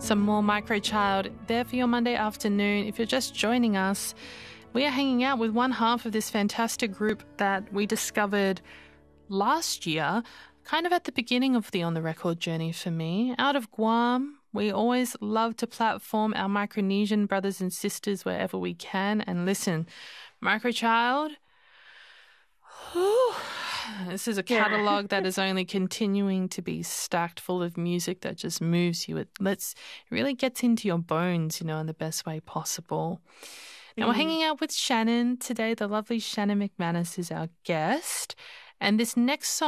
some more Microchild there for your Monday afternoon. If you're just joining us, we are hanging out with one half of this fantastic group that we discovered last year, kind of at the beginning of the On The Record journey for me. Out of Guam, we always love to platform our Micronesian brothers and sisters wherever we can. And listen, Microchild, this is a catalogue that is only continuing to be stacked full of music that just moves you. It really gets into your bones, in the best way possible. Now, we're hanging out with Shannon today. The lovely Shannon McManus is our guest. And this next song